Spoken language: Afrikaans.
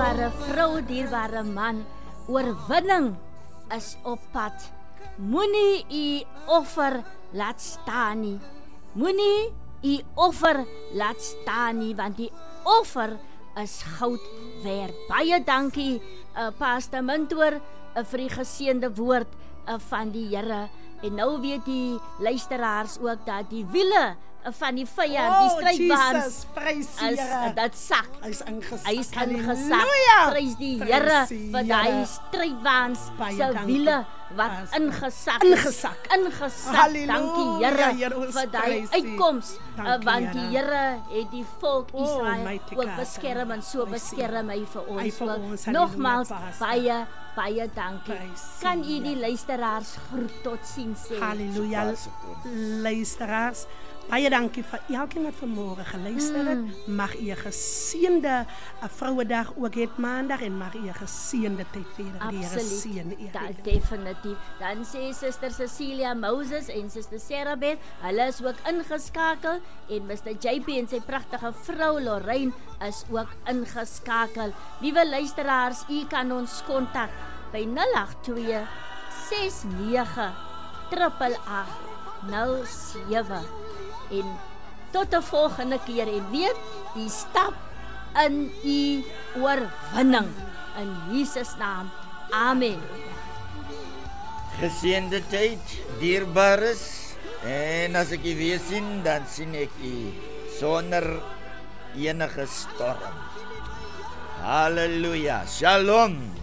dierbare vrou, dierbare man, oorwinning is op pad. Moenie u offer laat staan nie. Moenie u offer laat staan nie, want die offer is goud werd. Baie dankie, Pastor Mintoor, vir die geseënde woord van die Here. En nou weet die luisteraars ook dat die wiele van die vyand, die strydbaans, dat sak. Hy is ingesak. Prys die Here vir die strydbaans se wiele wat ingesak. Dankie Here vir die uitkoms, want die Here het die volk Israel ook beskerm en so beskerm hy vir ons. Nogmaals baie dankie. Kan u die luisteraars groet tot sien sê? Halleluja, luisteraars. Baie dankie vir elkeen wat vanmôre geluister het. Mag u 'n geseënde Vrouedag ook hê Maandag en mag u 'n geseënde tyd verder. Die Here seën u. Definitief. Dan sê Suster Cecilia Moses en Suster Sarah Beth, hulle is ook ingeskakel en Mr. JP en sy pragtige vrou Lorraine is ook ingeskakel. Liewe luisteraars, u kan ons kontak by 082 69 888 07. En tot de volgende keer. En weet, die stap in die oorwinning. In Jesus naam. Amen. Geseënde tyd, dierbares. En as ek u weer sien, dan sien ek u sonder enige storm. Halleluja. Shalom.